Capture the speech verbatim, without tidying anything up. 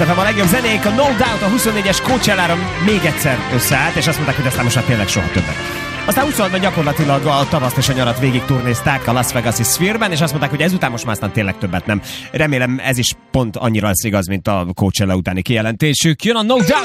ef em a legjobb zenék, a No Doubt a huszonnégyes Coachellára még egyszer összeállt, és azt mondták, hogy aztán most már tényleg soha többet. Aztán huszonhatban gyakorlatilag a tavaszt és a nyarat végig turnézták a Las Vegas-i Sphere-ben, és azt mondták, hogy ezután most már aztán tényleg többet nem. Remélem ez is pont annyira lesz igaz, mint a Coachella utáni kijelentésük. Jön a No Doubt!